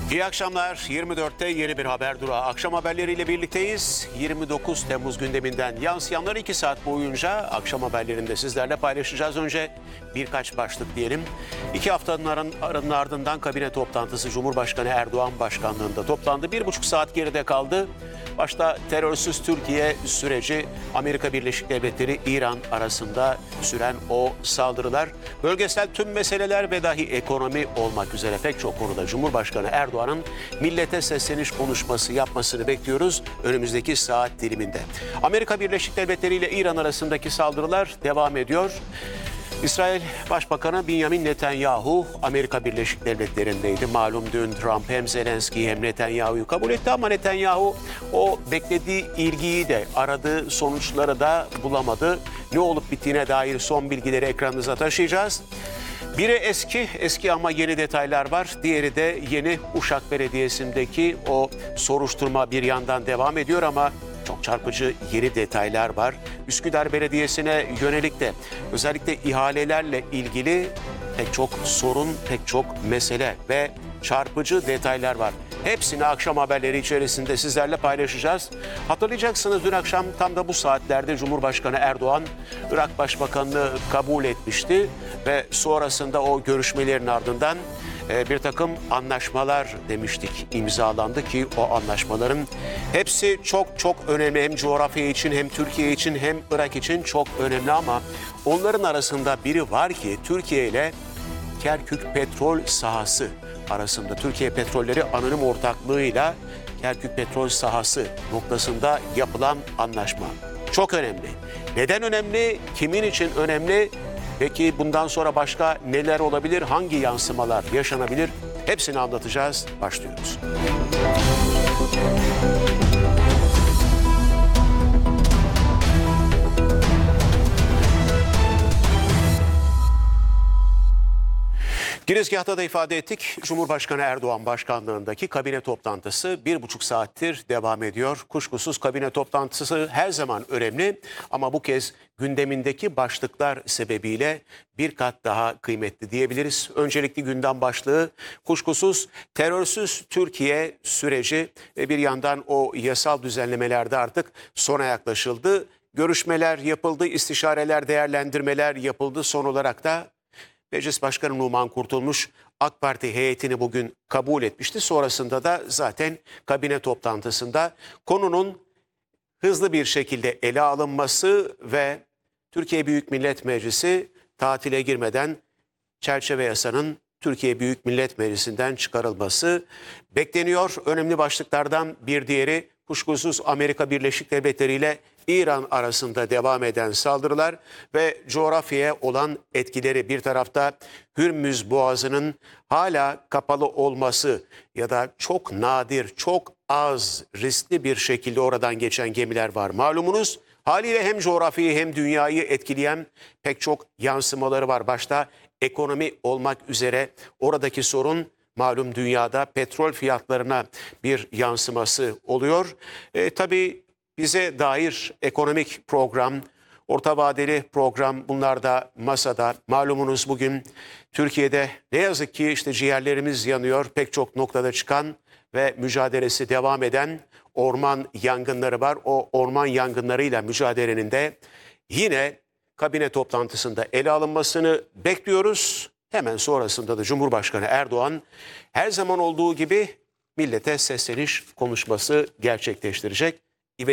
İyi akşamlar. 24'te yeni bir haber durağı. Akşam haberleriyle birlikteyiz. 29 Temmuz gündeminden yansıyanları 2 saat boyunca akşam haberlerinde sizlerle paylaşacağız. Önce birkaç başlık diyelim. 2 haftanın ardından kabine toplantısı Cumhurbaşkanı Erdoğan başkanlığında toplandı. 1,5 saat geride kaldı. Başta terörsüz Türkiye süreci, Amerika Birleşik Devletleri, İran arasında süren o saldırılar, bölgesel tüm meseleler ve dahi ekonomi olmak üzere pek çok konuda Cumhurbaşkanı Erdoğan'ın millete sesleniş konuşması yapmasını bekliyoruz önümüzdeki saat diliminde. Amerika Birleşik Devletleri ile İran arasındaki saldırılar devam ediyor. İsrail Başbakanı Benjamin Netanyahu Amerika Birleşik Devletleri'ndeydi. Malum dün Trump hem Zelenski'yi hem Netanyahu'yu kabul etti ama Netanyahu o beklediği ilgiyi de aradığı sonuçları da bulamadı. Ne olup bittiğine dair son bilgileri ekranınıza taşıyacağız. Biri eski ama yeni detaylar var. Diğeri de yeni. Uşak Belediyesi'ndeki o soruşturma bir yandan devam ediyor ama çok çarpıcı yeni detaylar var. Üsküdar Belediyesi'ne yönelik de özellikle ihalelerle ilgili pek çok sorun, pek çok mesele ve çarpıcı detaylar var. Hepsini akşam haberleri içerisinde sizlerle paylaşacağız. Hatırlayacaksınız dün akşam tam da bu saatlerde Cumhurbaşkanı Erdoğan Irak Başbakanı'nı kabul etmişti ve sonrasında o görüşmelerin ardından bir takım anlaşmalar demiştik imzalandı ki o anlaşmaların hepsi çok önemli. Hem coğrafya için hem Türkiye için hem Irak için çok önemli ama onların arasında biri var ki Türkiye ile Kerkük petrol sahası arasında Türkiye Petrolleri Anonim Ortaklığı'yla Kerkük petrol sahası noktasında yapılan anlaşma. Çok önemli. Neden önemli? Kimin için önemli? Peki bundan sonra başka neler olabilir? Hangi yansımalar yaşanabilir? Hepsini anlatacağız. Başlıyoruz. Girizgahta da ifade ettik. Cumhurbaşkanı Erdoğan başkanlığındaki kabine toplantısı 1,5 saattir devam ediyor. Kuşkusuz kabine toplantısı her zaman önemli ama bu kez gündemindeki başlıklar sebebiyle bir kat daha kıymetli diyebiliriz. Öncelikli gündem başlığı kuşkusuz terörsüz Türkiye süreci ve bir yandan o yasal düzenlemelerde artık sona yaklaşıldı. Görüşmeler yapıldı, istişareler, değerlendirmeler yapıldı. Son olarak da Meclis Başkanı Numan Kurtulmuş AK Parti heyetini bugün kabul etmişti. Sonrasında da zaten kabine toplantısında konunun hızlı bir şekilde ele alınması ve Türkiye Büyük Millet Meclisi tatile girmeden çerçeve yasanın Türkiye Büyük Millet Meclisi'nden çıkarılması bekleniyor. Önemli başlıklardan bir diğeri kuşkusuz Amerika Birleşik Devletleri ile İran arasında devam eden saldırılar ve coğrafyaya olan etkileri. Bir tarafta Hürmüz Boğazı'nın hala kapalı olması ya da çok nadir, çok az riskli bir şekilde oradan geçen gemiler var. Malumunuz haliyle hem coğrafyayı hem dünyayı etkileyen pek çok yansımaları var. Başta ekonomi olmak üzere oradaki sorun malum dünyada petrol fiyatlarına bir yansıması oluyor. Tabii bize dair ekonomik program, orta vadeli program bunlar da masada. Malumunuz bugün Türkiye'de ne yazık ki işte ciğerlerimiz yanıyor. Pek çok noktada çıkan ve mücadelesi devam eden orman yangınları var. O orman yangınlarıyla mücadelenin de yine kabine toplantısında ele alınmasını bekliyoruz. Hemen sonrasında da Cumhurbaşkanı Erdoğan her zaman olduğu gibi millete sesleniş konuşması gerçekleştirecek.